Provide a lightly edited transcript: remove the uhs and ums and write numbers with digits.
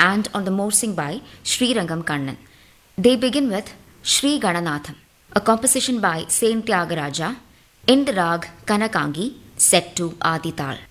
and on the morsing by Sri Rangam Kannan. They begin with Sri Gananatham, a composition by Saint Tyagaraja, in the rag Kanakangi, set to Adi Tal.